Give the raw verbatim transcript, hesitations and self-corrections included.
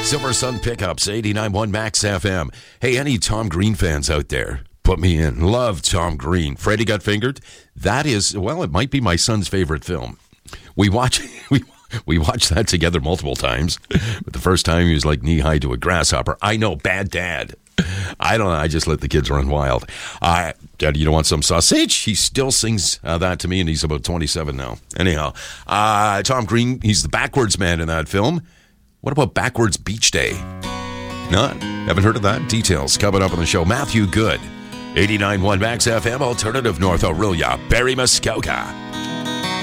Silver Sun Pickups, eighty-nine point one Max F M. Hey, any Tom Green fans out there? Put me in. Love Tom Green. Freddy Got Fingered? That is, well, it might be my son's favorite film. We watch we we watched that together multiple times. But the first time he was like knee-high to a grasshopper. I know, bad dad. I don't know. I just let the kids run wild. Uh, Daddy, you don't want some sausage? He still sings uh, that to me, and he's about twenty-seven now. Anyhow, uh, Tom Green, he's the backwards man in that film. What about Backwards Beach Day? None. Haven't heard of that? Details coming up on the show. Matthew Good, eighty-nine point one Max F M, Alternative North Orillia, Barry Muskoka.